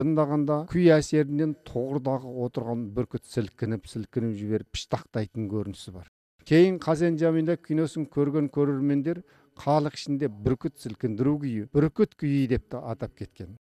Шындағанда күй әсерінен тоғырдағы отырған бүркіт сілкініп жіберіп пыштақтайтын көрінісі бар. Кейін Қазен Жамида киносын көрген көрермендер халық ішінде бүркіт сілкіндіру күйі, бүркіт күйі деп те атап кеткен.